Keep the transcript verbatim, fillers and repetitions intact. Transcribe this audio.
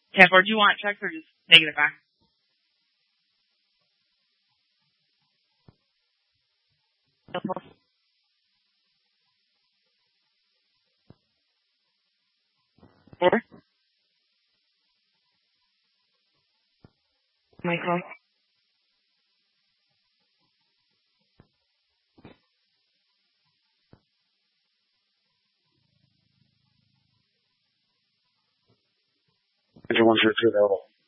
Kev, or do you want checks or just negative back? Or? Michael. Enter one zero two available.